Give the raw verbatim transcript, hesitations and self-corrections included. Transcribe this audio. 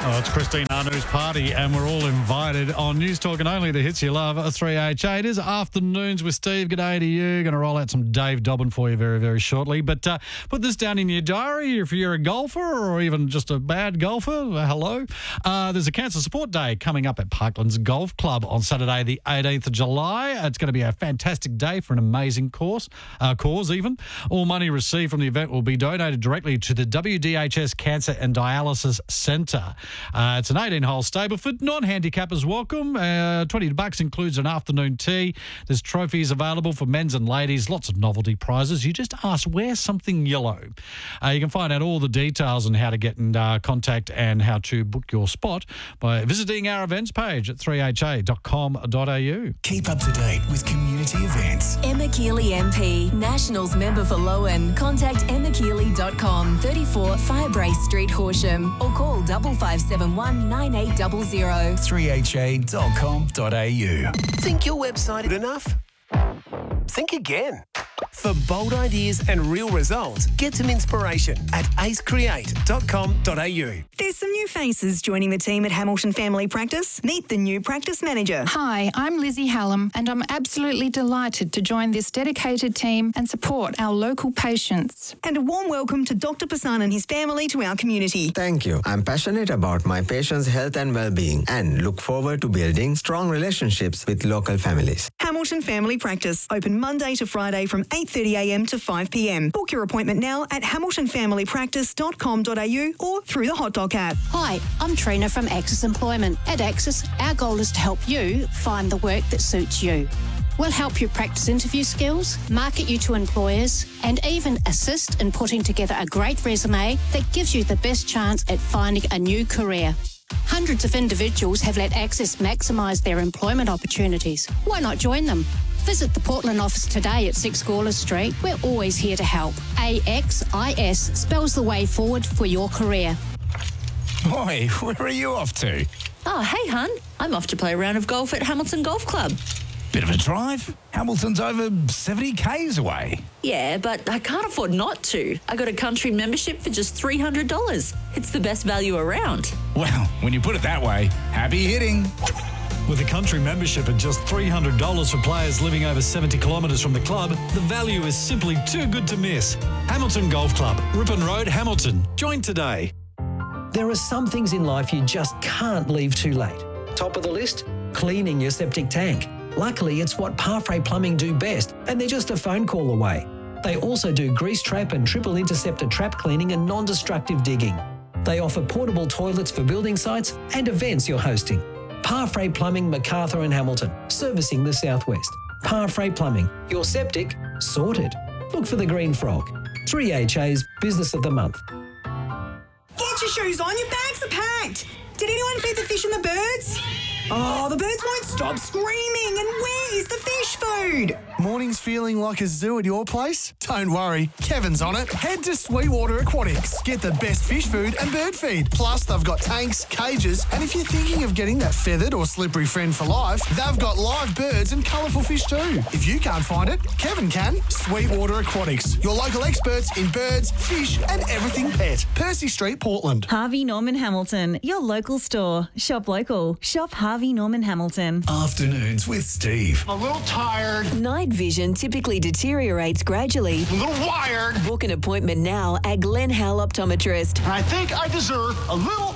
Oh, it's Christine Arno's party, and we're all invited on News Talk and Only the hits you love at three H A. It is Afternoons with Steve. G'day to you. Going to roll out some Dave Dobbin for you very, very shortly. But uh, put this down in your diary if you're a golfer or even just a bad golfer. Uh, hello. Uh, there's a Cancer Support Day coming up at Parklands Golf Club on Saturday, the eighteenth of July. It's going to be a fantastic day for an amazing course, uh, cause even. All money received from the event will be donated directly to the W D H S Cancer and Dialysis Centre. Uh, it's an eighteen-hole Stableford. Non-handicappers welcome. Uh, twenty bucks includes an afternoon tea. There's trophies available for men's and ladies. Lots of novelty prizes. You just ask, wear something yellow. Uh, you can find out all the details on how to get in uh, contact and how to book your spot by visiting our events page at three h a dot com dot a u. Keep up to date with community events. Emma Keeley M P, Nationals member for Lowen. Contact emma keeley dot com, thirty-four Firebrace Street, Horsham, or call double five seven one nine eight zero zero. three h a dot com dot a u. Think your website is enough? Think again. For bold ideas and real results, get some inspiration at ace create dot com dot a u. There's some new faces joining the team at Hamilton Family Practice. Meet the new practice manager. Hi, I'm Lizzie Hallam, and I'm absolutely delighted to join this dedicated team and support our local patients. And a warm welcome to Doctor Pasan and his family to our community. Thank you. I'm passionate about my patients' health and well-being and look forward to building strong relationships with local families. Hamilton Family Practice, open Monday to Friday from eight thirty a m to five p m. Book your appointment now at hamilton family practice dot com dot a u or through the Hot Dog app. Hi, I'm Trina from Axis Employment. At Axis, our goal is to help you find the work that suits you. We'll help you practice interview skills, market you to employers, and even assist in putting together a great resume that gives you the best chance at finding a new career. Hundreds of individuals have let Axis maximise their employment opportunities. Why not join them? Visit the Portland office today at six Gawler Street. We're always here to help. A X I S spells the way forward for your career. Oi, where are you off to? Oh, hey, hun. I'm off to play a round of golf at Hamilton Golf Club. Bit of a drive. Hamilton's over seventy kays away. Yeah, but I can't afford not to. I got a country membership for just three hundred dollars. It's the best value around. Well, when you put it that way, happy hitting. With a country membership at just three hundred dollars for players living over seventy kilometres from the club, the value is simply too good to miss. Hamilton Golf Club, Ripon Road, Hamilton. Join today. There are some things in life you just can't leave too late. Top of the list? Cleaning your septic tank. Luckily, it's what Parfrey Plumbing do best, and they're just a phone call away. They also do grease trap and triple interceptor trap cleaning and non-destructive digging. They offer portable toilets for building sites and events you're hosting. Parfrey Plumbing, Macarthur and Hamilton, servicing the southwest. Parfrey Plumbing, your septic sorted. Look for the Green Frog. three H A's Business of the Month. Get your shoes on, your bags are packed. Did anyone feed the fish and the birds? Oh, the birds won't stop screaming. And where is the fish food? Mornings feeling like a zoo at your place? Don't worry, Kevin's on it. Head to Sweetwater Aquatics. Get the best fish food and bird feed. Plus, they've got tanks, cages, and if you're thinking of getting that feathered or slippery friend for life, they've got live birds and colourful fish too. If you can't find it, Kevin can. Sweetwater Aquatics, your local experts in birds, fish, and everything pet. Percy Street, Portland. Harvey Norman Hamilton, your local store. Shop local. Shop Harvey Norman Hamilton. Afternoons with Steve. I'm a little tired. Night vision typically deteriorates gradually. A little wired. Book an appointment now at Glen Howell Optometrist. And I think I deserve a little